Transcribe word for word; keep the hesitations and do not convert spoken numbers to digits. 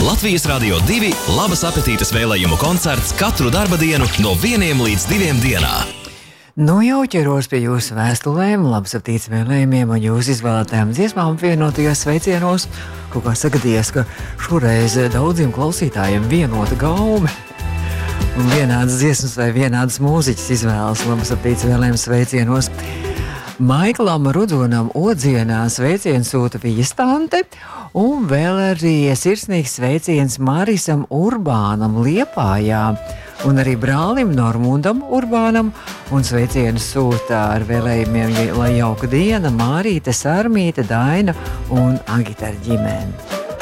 Latvijas Radio divi labas apetītes vēlējumu koncerts katru darba dienu no vieniem līdz diviem dienā. Nu jau ķeros pie jūsu vēstulēm, labas apetītes vēlējumiem un jūsu izvēlētajām dziesmām vienotajos sveicienos. Kaut kā sagadījies, ka šoreiz daudziem klausītājiem vienota gaume. Un vienādas dziesmas vai vienādas mūziķas izvēlas labas apetītes vēlējumu sveicienos. Maiklam Rudzonam Odzienā sveiciens sūta Vijastante un vēl arī sirsnīgs sveiciens Marisam Urbānam Liepājā un arī brālim Normundam Urbānam un sveicienu sūta ar vēlējumiem, lai jauka diena Mārīte, Sarmīte, Daina un Agita ar ģimeni.